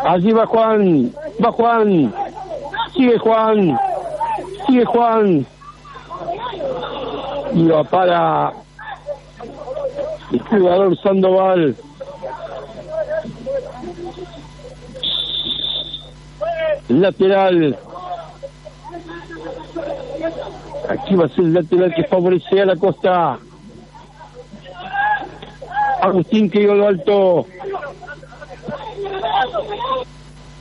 Allí va Juan, sigue Juan, y va para el jugador Sandoval. Lateral. Aquí va a ser el lateral que favorece a la Costa. Agustín que llegó al alto.